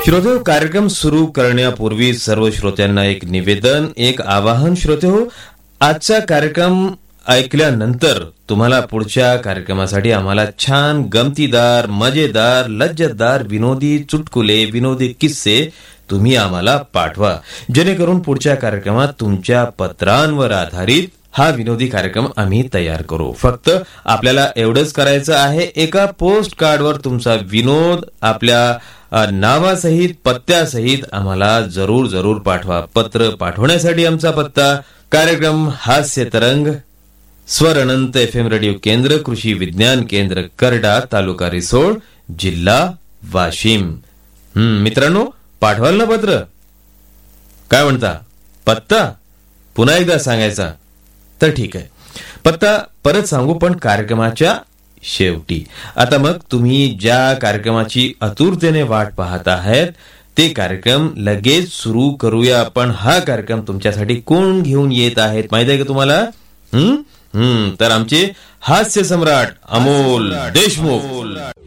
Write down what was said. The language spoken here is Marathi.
श्रोते हो, कार्यक्रम सुरू करण्यापूर्वी सर्व श्रोत्यांना एक निवेदन, एक आवाहन. श्रोते हो, आजचा कार्यक्रम ऐकल्यानंतर तुम्हाला पुढच्या कार्यक्रमासाठी आम्हाला छान गमतीदार, मजेदार, लज्जतदार, विनोदी चुटकुले, विनोदी किस्से तुम्ही आम्हाला पाठवा, जेणेकरून पुढच्या कार्यक्रमात तुमच्या पत्रांवर आधारित हा विनोदी कार्यक्रम आम्ही तयार करू. फक्त आपल्याला एवढंच करायचं आहे, एका पोस्ट कार्डवर तुमचा विनोद आपल्या नावासहित, पत्त्यासहित आम्हाला जरूर पाठवा. पत्र पाठवण्यासाठी आमचा पत्ता: कार्यक्रम हास्य तरंग, स्वर अनंत FM रेडिओ केंद्र, कृषी विज्ञान केंद्र करडा, तालुका रिसोड, जिल्हा वाशिम. मित्रांनो, पाठवाल ना पत्र? काय म्हणता? पत्ता पुन्हा एकदा सांगायचा तर ठीक आहे. पत्ता परत सांगू, पण कार्यक्रमाच्या शेवटी. आता मग तुम्ही ज्या कार्यक्रमाची आतुरतेने वाट पाहत आहात ते कार्यक्रम लगेच सुरू करूया. पण हा कार्यक्रम तुमच्यासाठी कोण घेऊन येत आहेत माहिती आहे का तुम्हाला? तर आमचे हास्य सम्राट अमोल देशमुख.